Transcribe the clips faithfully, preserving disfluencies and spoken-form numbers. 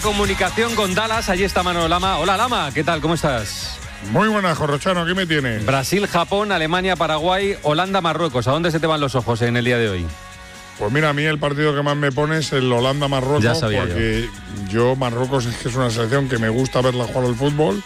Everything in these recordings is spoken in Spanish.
Comunicación con Dallas, allí está Manolo Lama. Hola Lama, ¿qué tal? ¿Cómo estás? Muy buenas, Corrochano, ¿qué me tienes? Brasil, Japón, Alemania, Paraguay, Holanda, Marruecos. ¿A dónde se te van los ojos en el día de hoy? Pues mira, a mí el partido que más me pone es el Holanda-Marruecos. Ya sabía porque yo. yo, Marruecos es que es una selección que me gusta verla jugar al fútbol.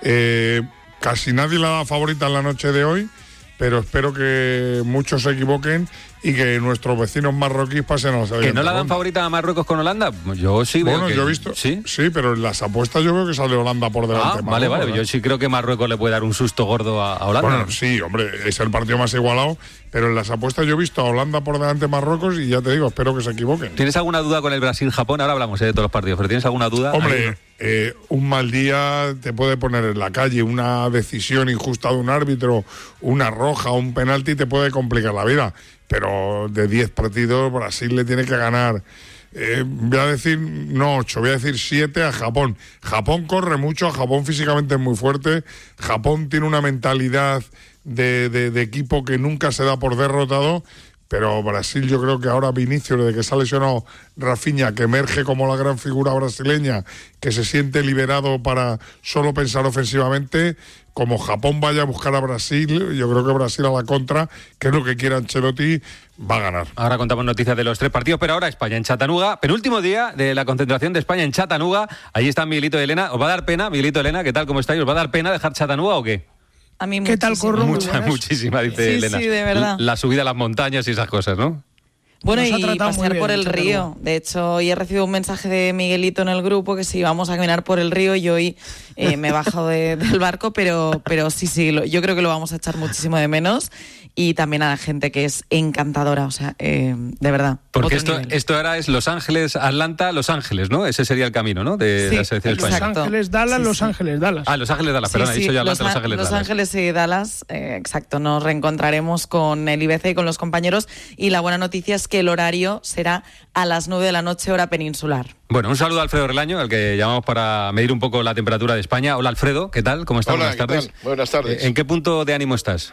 Eh, casi nadie la da favorita en la noche de hoy, pero espero que muchos se equivoquen y que nuestros vecinos marroquíes pasen a la siguiente ¿Que no la dan favorita a Marruecos con Holanda? Yo sí veo Bueno, que... yo he visto... ¿Sí? Sí, pero en las apuestas yo creo que sale Holanda por delante. Ah, Marruecos, vale, vale. ¿no? Yo sí creo que Marruecos le puede dar un susto gordo a, a Holanda. Bueno, sí, hombre, es el partido más igualado, pero en las apuestas yo he visto a Holanda por delante de Marruecos y ya te digo, espero que se equivoquen. ¿Tienes alguna duda con el Brasil-Japón? Ahora hablamos eh, de todos los partidos, pero ¿tienes alguna duda? Hombre, eh, un mal día te puede poner en la calle, una decisión injusta de un árbitro, una roja, un penalti, te puede complicar la vida. Pero de diez partidos, Brasil le tiene que ganar, eh, voy a decir, no ocho, voy a decir siete a Japón. Japón corre mucho, Japón físicamente es muy fuerte, Japón tiene una mentalidad de, de, de equipo que nunca se da por derrotado, pero Brasil yo creo que ahora Vinicius, desde que se ha lesionado Rafinha, que emerge como la gran figura brasileña, que se siente liberado para solo pensar ofensivamente, como Japón vaya a buscar a Brasil, yo creo que Brasil a la contra, que es lo que quiere Ancelotti, va a ganar. Ahora contamos noticias de los tres partidos, pero ahora España en Chattanooga, penúltimo día de la concentración de España en Chattanooga. Allí está Miguelito y Elena. ¿Os va a dar pena, Miguelito y Elena? ¿Qué tal? ¿Cómo estáis? ¿Os va a dar pena dejar Chattanooga o qué? A mí ¿Qué tal, Corro? Mucha, muchísima, dice sí, Elena. Sí, de verdad. La subida a las montañas y esas cosas, ¿no? Bueno, Nos ha y tratado muy pasear bien, por el Chattanooga. río. De hecho, hoy he recibido un mensaje de Miguelito en el grupo que si íbamos a caminar por el río y hoy eh, me he bajado de, del barco, pero, pero sí, sí, lo, yo creo que lo vamos a echar muchísimo de menos. Y también a la gente que es encantadora, o sea, eh, de verdad. Porque otro esto, nivel. esto ahora es Los Ángeles, Atlanta, Los Ángeles, ¿no? Ese sería el camino, ¿no? De Sí, la selección exacto. española. Los Ángeles, Dallas, Sí, Los sí. Ángeles, Dallas. Ah, Los Ángeles, Dallas, Sí, perdón, he sí, dicho ya Los, Atlanta, Los Á- Ángeles, Los Dallas. Ángeles y Dallas, eh, exacto. Nos reencontraremos con el I B C y con los compañeros. Y la buena noticia es que el horario será a las nueve de la noche, hora peninsular. Bueno, un saludo a Alfredo Relaño, al que llamamos para medir un poco la temperatura de España. Hola, Alfredo, ¿qué tal? ¿Cómo estás? Hola, Buenas ¿qué tardes. tal? Buenas tardes. Eh, ¿En qué punto de ánimo estás?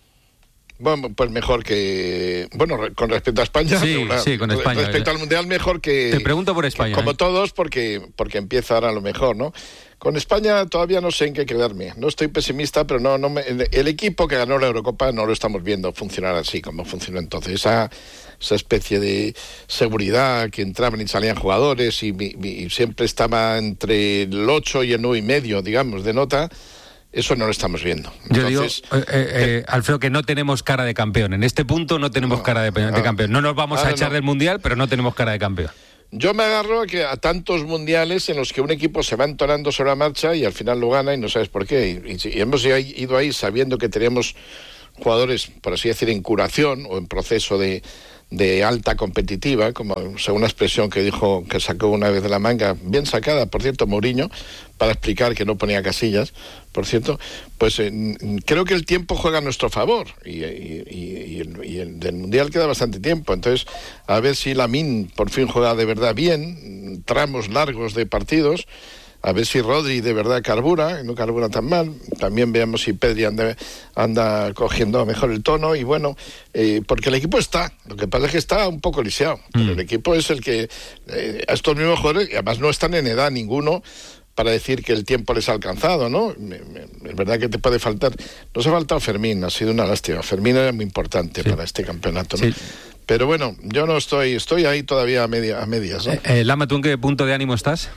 Bueno, pues mejor que... Bueno, re- con respecto a España... Sí, regular. sí, con España. Respecto al Mundial, mejor que... Te pregunto por España, Como ¿eh? todos, porque, porque empieza ahora lo mejor, ¿no? Con España todavía no sé en qué quedarme. No estoy pesimista, pero no, no me, el equipo que ganó la Eurocopa no lo estamos viendo funcionar así como funcionó entonces. Esa, esa especie de seguridad que entraban y salían jugadores y, y, y siempre estaba entre el ocho y el nueve y medio, digamos, de nota... Eso no lo estamos viendo. Yo Entonces, digo, eh, eh, Alfredo, que no tenemos cara de campeón. En este punto no tenemos No, cara de, de ah, campeón. No nos vamos a ahora echar no. del Mundial, pero no tenemos cara de campeón. Yo me agarro a, que a tantos mundiales en los que un equipo se va entonando sobre la marcha y al final lo gana y no sabes por qué. Y, y- y hemos ido ahí sabiendo que teníamos jugadores, por así decir, en curación o en proceso de, de alta competitiva, como según la expresión que dijo, que sacó una vez de la manga, bien sacada, por cierto, Mourinho, para explicar que no ponía casillas, por cierto, pues eh, creo que el tiempo juega a nuestro favor y, y, y, y el, y el del Mundial queda bastante tiempo, entonces a ver si Lamine por fin juega de verdad bien, tramos largos de partidos, a ver si Rodri de verdad carbura, no carbura tan mal, también veamos si Pedri anda, anda cogiendo mejor el tono y bueno, eh, porque el equipo está, lo que pasa es que está un poco lisiado, pero Mm. el equipo es el que, eh, a estos mismos jugadores, y además no están en edad ninguno, para decir que el tiempo les ha alcanzado, ¿no? Me, me, es verdad que te puede faltar. Nos ha faltado Fermín, ha sido una lástima. Fermín era muy importante Sí. para este campeonato, ¿no? Sí. Pero bueno, yo no estoy, estoy ahí todavía a, media, a medias, ¿no? Eh, eh, Lama, ¿tú en qué punto de ánimo estás?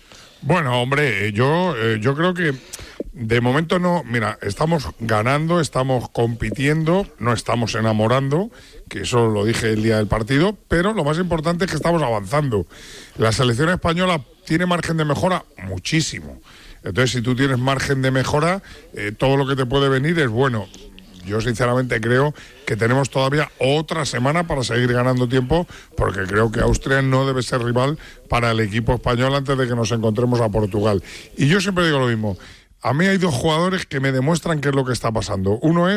Bueno, hombre, yo, eh, yo creo que de momento no, mira, estamos ganando, estamos compitiendo, no estamos enamorando, que eso lo dije el día del partido, pero lo más importante es que estamos avanzando. La selección española tiene margen de mejora muchísimo. Entonces, si tú tienes margen de mejora, eh, todo lo que te puede venir es bueno. Yo sinceramente creo que tenemos todavía otra semana para seguir ganando tiempo, porque creo que Austria no debe ser rival para el equipo español antes de que nos encontremos a Portugal. Y yo siempre digo lo mismo. A mí hay dos jugadores que me demuestran qué es lo que está pasando. Uno es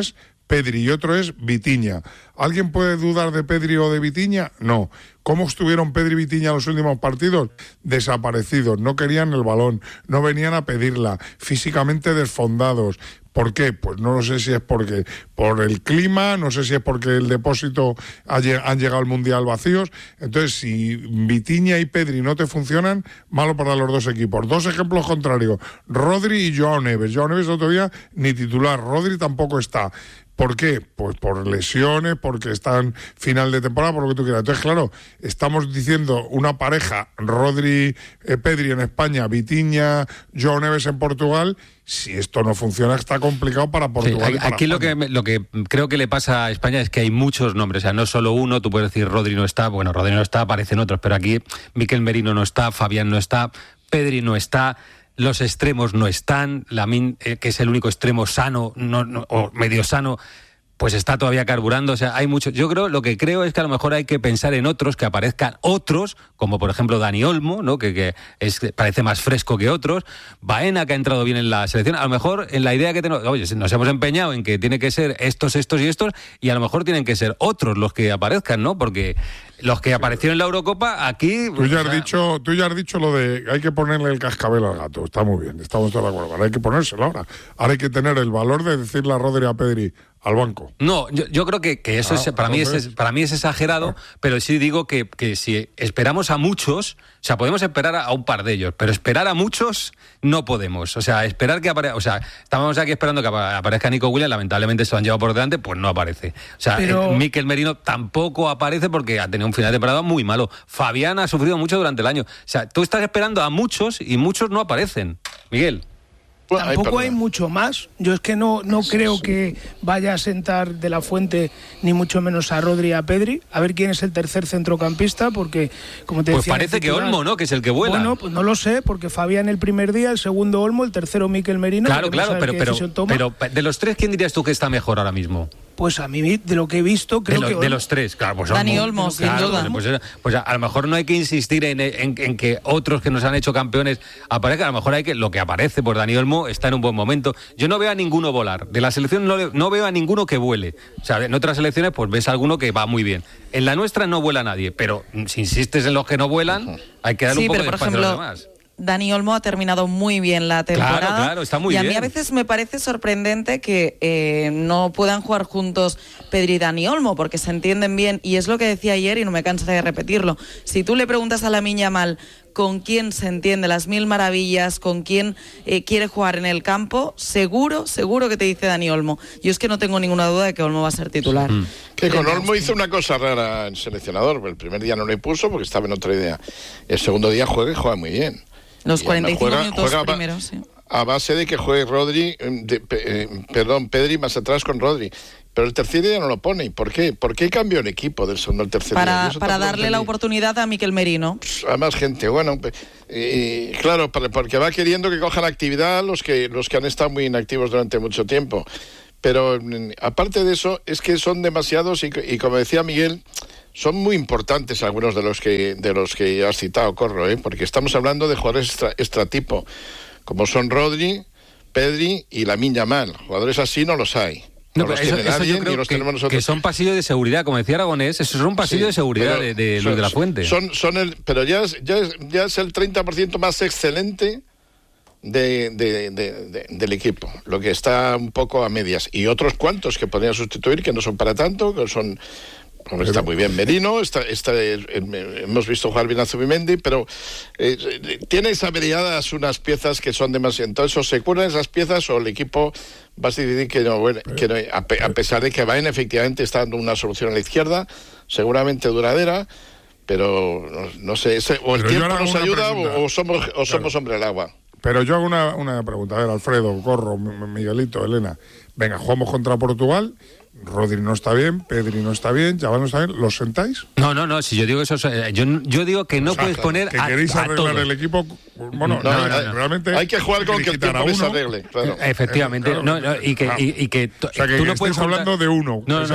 Pedri y otro es Vitinha. ¿Alguien puede dudar de Pedri o de Vitinha? No. ¿Cómo estuvieron Pedri y Vitinha en los últimos partidos? Desaparecidos, no querían el balón, no venían a pedirla, físicamente desfondados. ¿Por qué? Pues no lo sé si es porque por el clima, no sé si es porque el depósito ha, han llegado al Mundial vacíos. Entonces, si Vitinha y Pedri no te funcionan, malo para los dos equipos. Dos ejemplos contrarios, Rodri y Joao Neves. Joao Neves todavía ni titular, Rodri tampoco está. ¿Por qué? Pues por lesiones, porque están final de temporada, por lo que tú quieras. Entonces, claro, estamos diciendo una pareja, Rodri, eh, Pedri en España, Vitinha, Joao Neves en Portugal. Si esto no funciona, está complicado para Portugal. Sí, y para aquí lo España. que, lo que creo que le pasa a España es que hay muchos nombres, o sea, no solo uno. Tú puedes decir Rodri no está, bueno, Rodri no está, aparecen otros, pero aquí Mikel Merino no está, Fabián no está, Pedri no está. Los extremos no están, Lamine, eh, que es el único extremo sano no, no, o medio sano, pues está todavía carburando. O sea, hay muchos. Yo creo, lo que creo es que a lo mejor hay que pensar en otros, que aparezcan otros, como por ejemplo Dani Olmo, ¿no? que, que es, parece más fresco que otros, Baena, que ha entrado bien en la selección. A lo mejor en la idea que tenemos, oye, nos hemos empeñado en que tiene que ser estos, estos y estos, y a lo mejor tienen que ser otros los que aparezcan, ¿no? Porque los que aparecieron en la Eurocopa, aquí... Tú ya, o has sea, dicho, tú ya has dicho lo de hay que ponerle el cascabel al gato. Está muy bien, estamos todos de acuerdo. Ahora hay que ponérselo ahora. Ahora hay que tener el valor de decirle a Rodri y a Pedri al banco. No, yo, yo creo que, que eso Ah, es, para, mí es, para mí es exagerado, pero sí digo que, que si esperamos a muchos, o sea, podemos esperar a, a un par de ellos, pero esperar a muchos no podemos. O sea, esperar que aparezca, o sea, estábamos aquí esperando que aparezca Nico Williams, lamentablemente se lo han llevado por delante, pues no aparece. O sea, pero... eh, Mikel Merino tampoco aparece porque ha tenido un final de temporada muy malo. Fabián ha sufrido mucho durante el año. O sea, tú estás esperando a muchos y muchos no aparecen. Miguel. Tampoco hay mucho más. Yo es que no, no creo que vaya a sentar De La Fuente, ni mucho menos a Rodri y a Pedri. A ver quién es el tercer centrocampista, porque, como te Pues decía... parece que titular, Olmo, ¿no? Que es el que vuela. Bueno, pues no lo sé, porque Fabián el primer día, el segundo Olmo, el tercero Mikel Merino. Claro, queremos claro, saber pero, qué pero, decisión toma. pero de los tres, ¿quién dirías tú que está mejor ahora mismo? Pues a mí, de lo que he visto, creo de, lo, que... de Olmo. los tres, claro, pues Dani Olmo, sin claro, duda. Pues, pues a, a lo mejor no hay que insistir en, en, en que otros que nos han hecho campeones aparezcan, a lo mejor hay que, lo que aparece, pues Dani Olmo está en un buen momento. Yo no veo a ninguno volar, de la selección no, no veo a ninguno que vuele. O sea, en otras selecciones pues ves a alguno que va muy bien. En la nuestra no vuela nadie, pero si insistes en los que no vuelan, hay que darle Sí, un poco pero de por espacio a los ejemplo, demás. Dani Olmo ha terminado muy bien la temporada. Claro, claro, está muy y a bien. mí a veces me parece sorprendente que eh, no puedan jugar juntos Pedri y Dani Olmo, porque se entienden bien. Y es lo que decía ayer y no me canso de repetirlo. Si tú le preguntas a Lamine Yamal con quién se entiende las mil maravillas, con quién eh, quiere jugar en el campo, seguro, seguro que te dice Dani Olmo. Yo es que no tengo ninguna duda de que Olmo va a ser titular. Mm. Que con Olmo hizo una cosa rara en seleccionador. El primer día no le puso porque estaba en otra idea. El segundo día juega y juega muy bien. Los Y cuarenta y cinco juega, minutos juega primeros, sí. A base de que juegue Rodri, de, eh, perdón, Pedri más atrás con Rodri. Pero el tercer día no lo pone. ¿Por qué? ¿Por qué cambió el equipo del segundo al tercer Para, día? Eso para tampoco darle la entendí. oportunidad a Mikel Merino. A más gente, bueno, eh, claro, para, porque va queriendo que cojan actividad los que, los que han estado muy inactivos durante mucho tiempo. Pero aparte de eso, es que son demasiados y, y como decía Miguel, son muy importantes algunos de los que de los que has citado, Corro, ¿eh? Porque estamos hablando de jugadores extra, extratipo, como son Rodri, Pedri y Lamine Yamal. Jugadores así no los hay. No, No, los eso, tiene eso nadie, yo ni creo los que, tenemos nosotros. que son pasillos de seguridad, como decía Aragonés, eso es un pasillo Sí, de seguridad pero de, de son, Luis de la Fuente. Son, son el, pero ya es, ya, es, ya es el treinta por ciento más excelente de, de, de, de, del equipo, lo que está un poco a medias. Y otros cuantos que podrían sustituir, que no son para tanto, que son... Hombre, está muy bien Merino, está, está, eh, eh, hemos visto jugar bien a Zubimendi, pero eh, tiene averiadas unas piezas que son demasiado. Entonces, o se curan esas piezas o el equipo va a decidir que no, bueno, que no a, pe, a pesar de que Baena efectivamente está dando una solución a la izquierda, seguramente duradera, pero no, no sé, ese, o el Pero tiempo nos ayuda o, o somos, o somos claro. hombre del agua. Pero yo hago una, una pregunta, a ver, Alfredo, Corro, Miguelito, Elena. Venga, jugamos contra Portugal. Rodri no está bien, Pedri no está bien, Yamal no está bien, ¿los sentáis? No, no, no, si yo digo eso, yo, yo digo que no o sea, puedes poner que a, queréis a arreglar todos. el equipo, bueno, no, no, no, no, realmente hay que jugar con que el tiempo les arregle, claro. Efectivamente, claro, no, no, y que, y, y que, o sea, que tú no estáis puedes hablando juntar... de uno, no, no, no, no.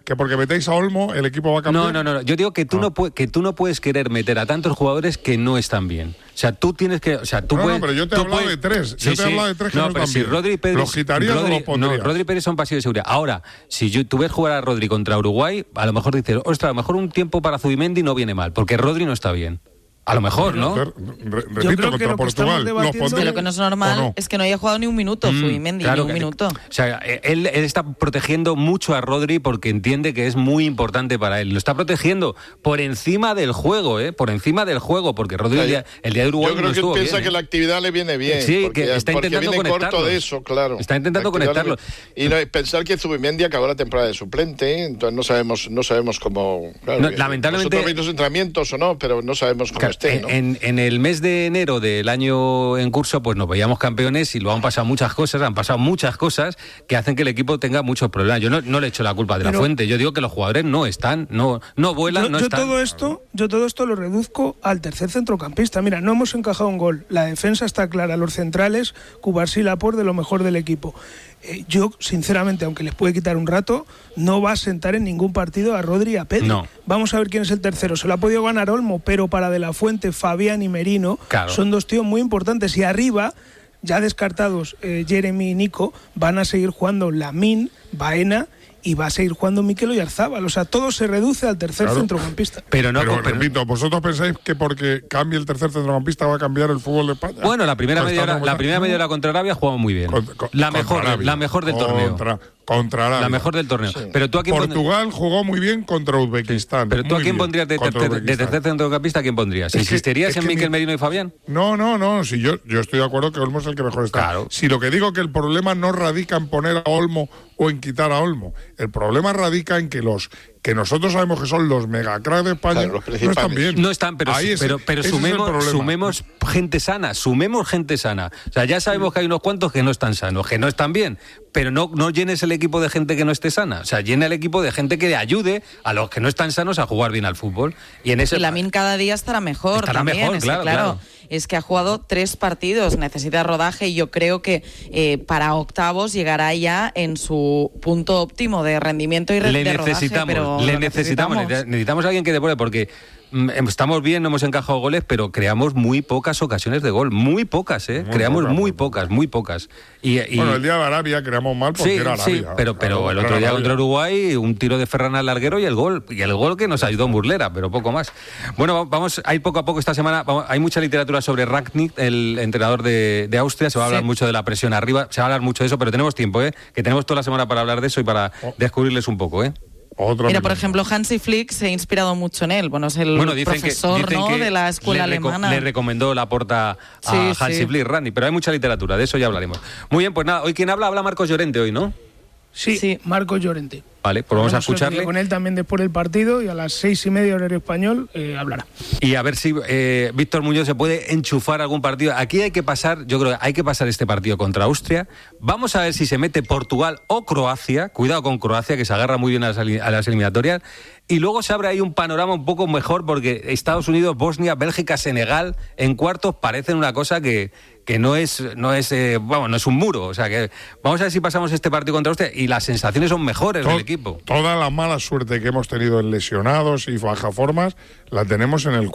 que porque metéis a Olmo el equipo va a cambiar. No, no, no. Yo digo que tú, ah. no, pu- que tú no puedes querer meter a tantos jugadores que no están bien. O sea, tú tienes que... O sea, tú no, puedes, no, pero yo te he hablado puedes, de tres. Sí, yo te he sí. hablado de tres que no, no pero están si bien. Rodri Pérez, ¿Los quitarías Rodri, o los pondrías? No, Rodri Pérez son pasillo de seguridad. Ahora, si yo, tú ves jugar a Rodri contra Uruguay, a lo mejor dices, ostras, a lo mejor un tiempo para Zubimendi no viene mal, porque Rodri no está bien. A lo mejor, ¿no? Re, re, repito, contra lo Portugal. Los de lo que no es normal no? es que no haya jugado ni un minuto, mm, Zubimendi, claro ni un que, minuto. O sea, él, él está protegiendo mucho a Rodri porque entiende que es muy importante para él. Lo está protegiendo por encima del juego, ¿eh? Por encima del juego, porque Rodri el día, el día de Uruguay Yo creo no que estuvo piensa bien, que ¿eh? la actividad le viene bien. Sí, porque, que está intentando viene conectarlo. corto de eso, claro. Está intentando conectarlo. Y no, pensar que Zubimendi acabó la temporada de suplente, ¿eh? Entonces no sabemos, no sabemos cómo... Claro, no, lamentablemente... Nosotros vimos entrenamientos o no, pero no sabemos cómo claro, esté, ¿no? En, en el mes de enero del año en curso, pues nos veíamos campeones y luego han pasado muchas cosas, han pasado muchas cosas que hacen que el equipo tenga muchos problemas. Yo no, no le echo la culpa de Pero, la fuente, yo digo que los jugadores no están, no, no vuelan, yo, no yo están. Todo esto, yo todo esto lo reduzco al tercer centrocampista. Mira, no hemos encajado un gol, la defensa está clara, los centrales, Cubarsí y Laporte de lo mejor del equipo. Eh, yo, sinceramente, aunque les puede quitar un rato, no va a sentar en ningún partido a Rodri y a Pedri. No. Vamos a ver quién es el tercero. Se lo ha podido ganar Olmo, pero para De La Fuente, Fabián y Merino claro. son dos tíos muy importantes. Y arriba, ya descartados eh, Jeremy y Nico, van a seguir jugando Lamine, Baena y va a seguir jugando Mikel Oyarzábal. O sea, todo se reduce al tercer claro. centrocampista. Pero no, pero, pero, repito, ¿vosotros pensáis que porque cambie el tercer centrocampista va a cambiar el fútbol de España? Bueno, la primera media hora, la primera media hora contra Arabia jugamos muy bien. Con, con, la mejor, Arabia, la mejor del contra, torneo. Contra Arabia. La mejor del torneo. Sí. Pero tú aquí Portugal pon... jugó muy bien contra Uzbekistán. Pero tú a quién pondrías de tercer, de tercer centrocampista, ¿a quién pondrías? ¿Insistirías es que, es en Mikel mi... Merino y Fabián? No, no, no. Si yo, yo estoy de acuerdo que Olmo es el que mejor está. Claro. Si lo que digo que el problema no radica en poner a Olmo o en quitar a Olmo. El problema radica en que los que nosotros sabemos que son los megacracks de España claro, no están bien. No están, pero, Ahí pero, ese, pero ese sumemos, sumemos gente sana, sumemos gente sana. O sea, ya sabemos que hay unos cuantos que no están sanos, que no están bien, pero no, no llenes el equipo de gente que no esté sana. O sea, llena el equipo de gente que le ayude a los que no están sanos a jugar bien al fútbol. Y en ese y Lamine cada día estará mejor. Estará también, mejor, es claro, que, claro, claro. Es que ha jugado tres partidos, necesita rodaje y yo creo que eh, para octavos llegará ya en su punto óptimo de rendimiento y re- le de necesitamos, rodaje. Pero le necesitamos, necesitamos, necesitamos a alguien que depore porque estamos bien, no hemos encajado goles, pero creamos muy pocas ocasiones de gol, muy pocas, ¿eh? Muy creamos poca, muy pocas, muy pocas. Y, y... Bueno, el día de Arabia creamos mal porque sí, era Arabia. Sí, pero, pero claro, el otro día contra Uruguay, un tiro de Ferran al larguero y el gol, y el gol que nos ayudó Murlera, pero poco más. Bueno, vamos a ir poco a poco esta semana, vamos, hay mucha literatura sobre Rangnick, el entrenador de, de Austria, se va a hablar sí. mucho de la presión arriba, se va a hablar mucho de eso, pero tenemos tiempo, ¿eh? Que tenemos toda la semana para hablar de eso y para oh. descubrirles un poco, ¿eh? Otro Mira, por ejemplo, Hansi Flick se ha inspirado mucho en él. Bueno, es el bueno, profesor que, ¿no? de la escuela le alemana. Le recomendó la porta a sí, Hansi sí. Flick, Randy, pero hay mucha literatura, de eso ya hablaremos. Muy bien, pues nada, hoy quien habla, habla Marcos Llorente hoy, ¿no? Sí, sí. Marcos Llorente. Vale, pues vamos a escucharle. Con él también después del partido y a las seis y media horario español eh, hablará. Y a ver si eh, Víctor Muñoz se puede enchufar algún partido. Aquí hay que pasar, yo creo que hay que pasar este partido contra Austria. Vamos a ver si se mete Portugal o Croacia. Cuidado con Croacia, que se agarra muy bien a las, a las eliminatorias. Y luego se abre ahí un panorama un poco mejor porque Estados Unidos, Bosnia, Bélgica, Senegal en cuartos parecen una cosa que, que no es no es eh, vamos, no es un muro. O sea que vamos a ver si pasamos este partido contra Austria y las sensaciones son mejores Tod- del equipo. Toda la mala suerte que hemos tenido en lesionados y bajaformas la tenemos en el